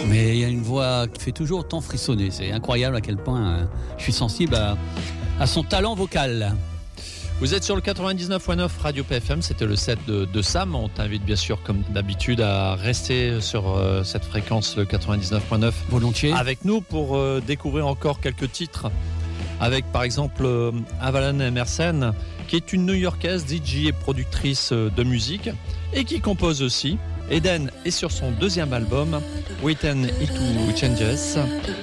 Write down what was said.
Mais il y a une voix qui fait toujours autant frissonner. C'est incroyable à quel point je suis sensible à son talent vocal. Vous êtes sur le 99.9 Radio PFM, c'était le set de Sam. On t'invite bien sûr comme d'habitude à rester sur cette fréquence, le 99.9. Volontiers. Avec nous pour découvrir encore quelques titres. Avec par exemple Avalon Emerson, qui est une New-Yorkaise, DJ et productrice de musique et qui compose aussi. Eden est sur son deuxième album, Wait and It to Changes.